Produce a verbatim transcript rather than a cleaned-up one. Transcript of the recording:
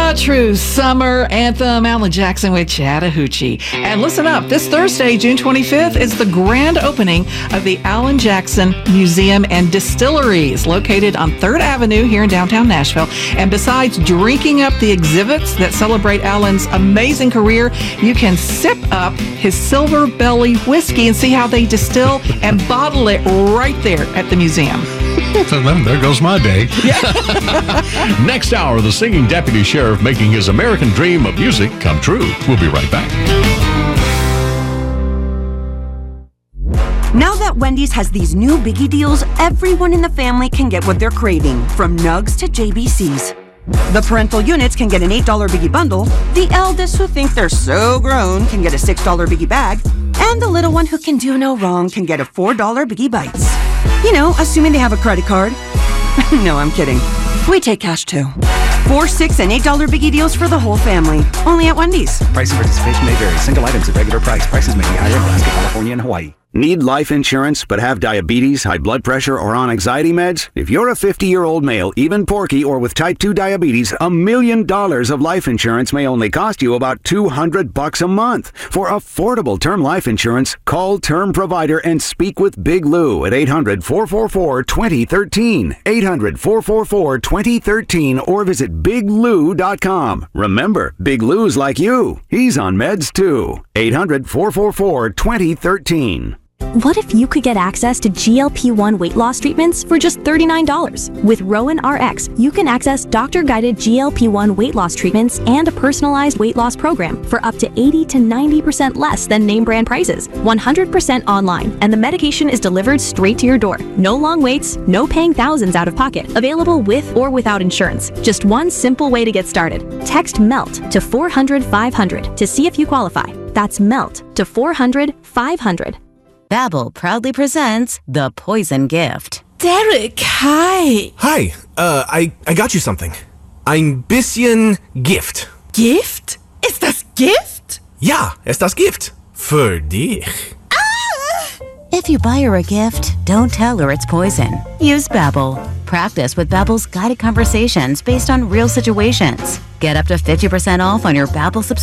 A true summer anthem, Alan Jackson with Chattahoochee. And listen up, this Thursday, June twenty-fifth, is the grand opening of the Alan Jackson Museum and Distilleries, located on third Avenue here in downtown Nashville. And besides drinking up the exhibits that celebrate Alan's amazing career, you can sip up his Silver Belly whiskey and see how they distill and bottle it right there at the museum. So then there goes my day. Next hour, the singing deputy sheriff making his American dream of music come true. We'll be right back. Now that Wendy's has these new biggie deals, everyone in the family can get what they're craving, from nugs to J B Cs. The parental units can get an eight dollar biggie bundle, the eldest who think they're so grown can get a six dollar biggie bag, and the little one who can do no wrong can get a four dollar biggie bites. You know, assuming they have a credit card. No, I'm kidding. We take cash too. Four, six, and eight dollar biggie deals for the whole family. Only at Wendy's. Price and participation may vary. Single items at regular price. Prices may be higher in Alaska, California, and Hawaii. Need life insurance but have diabetes, high blood pressure, or on anxiety meds? If you're a fifty-year-old male, even porky, or with type two diabetes, a million dollars of life insurance may only cost you about two hundred bucks a month. For affordable term life insurance, call Term Provider and speak with Big Lou at eight hundred, four four four, two zero one three, eight hundred, four four four, two zero one three, or visit big lou dot com. Remember, Big Lou's like you. He's on meds too. eight hundred, four four four, two zero one three. What if you could get access to G L P one weight loss treatments for just thirty-nine dollars? With Rowan R X, you can access doctor-guided G L P one weight loss treatments and a personalized weight loss program for up to eighty to ninety percent less than name brand prices. one hundred percent online, and the medication is delivered straight to your door. No long waits, no paying thousands out of pocket. Available with or without insurance. Just one simple way to get started. Text MELT to four hundred, five hundred to see if you qualify. That's MELT to four hundred, five hundred. Babbel proudly presents The Poison Gift. Derek, hi. Hi, uh, I, I got you something. Ein bisschen Gift. Gift? Ist das Gift? Ja, ist das Gift. Für dich. Ah! If you buy her a gift, don't tell her it's poison. Use Babbel. Practice with Babbel's guided conversations based on real situations. Get up to fifty percent off on your Babbel subscription.